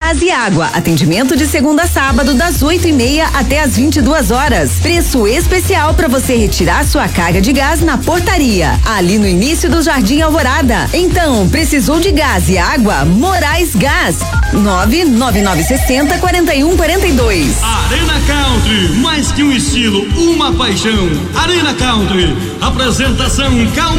Gás e Água. Atendimento de segunda a sábado, das 8:30 até as 22 horas. Preço especial para você retirar sua carga de gás na portaria, ali no início do Jardim Alvorada. Então, precisou de gás e água? Moraes Gás. 99960-4142. Arena Country, mais que um estilo, uma paixão. Arena Country, apresentação Calma